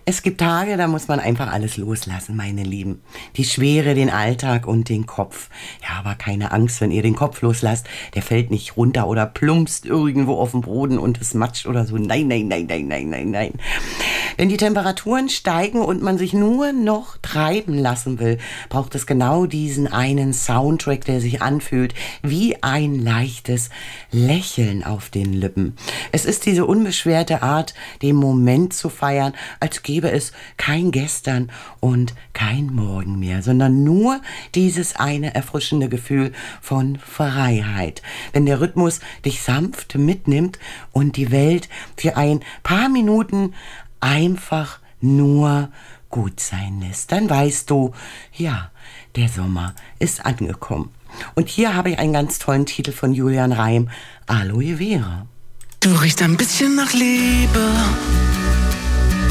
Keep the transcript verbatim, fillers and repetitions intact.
Es gibt Tage, da muss man einfach alles loslassen, meine Lieben. Die Schwere, den Alltag und den Kopf. Ja, aber keine Angst, wenn ihr den Kopf loslasst, der fällt nicht runter oder plumpst irgendwo auf den Boden und es matscht oder so. Nein, nein, nein, nein, nein, nein, nein. Wenn die Temperaturen steigen und man sich nur noch treiben lassen will, braucht es genau diesen einen Soundtrack, der sich anfühlt wie ein leichtes Lächeln auf den Lippen. Es ist diese unbeschwerte Art, den Moment zu feiern, als gäbe es kein Gestern und kein Morgen mehr, sondern nur dieses eine erfrischende Gefühl von Freiheit. Wenn der Rhythmus dich sanft mitnimmt und die Welt für ein paar Minuten einfach nur gut sein lässt, dann weißt du, ja, der Sommer ist angekommen. Und hier habe ich einen ganz tollen Titel von Julian Reim, Aloe Vera. Du riechst ein bisschen nach Liebe